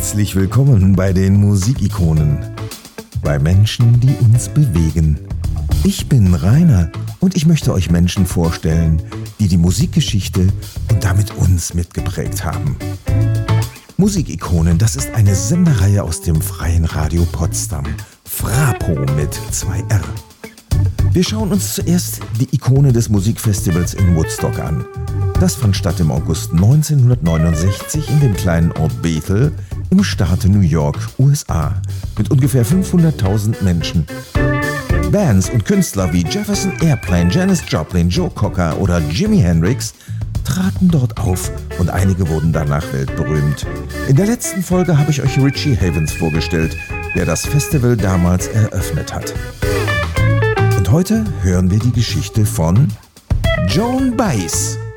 Herzlich willkommen bei den Musikikonen, bei Menschen, die uns bewegen. Ich bin Rainer und ich möchte euch Menschen vorstellen, die die Musikgeschichte und damit uns mitgeprägt haben. Musikikonen, das ist eine Sendereihe aus dem Freien Radio Potsdam, FRAPO mit 2R. Wir schauen uns zuerst die Ikone des Musikfestivals in Woodstock an. Das fand statt im August 1969 in dem kleinen Ort Bethel im Staate New York, USA, mit ungefähr 500.000 Menschen. Bands und Künstler wie Jefferson Airplane, Janis Joplin, Joe Cocker oder Jimi Hendrix traten dort auf und einige wurden danach weltberühmt. In der letzten Folge habe ich euch Richie Havens vorgestellt, der das Festival damals eröffnet hat. Und heute hören wir die Geschichte von Joan Baez.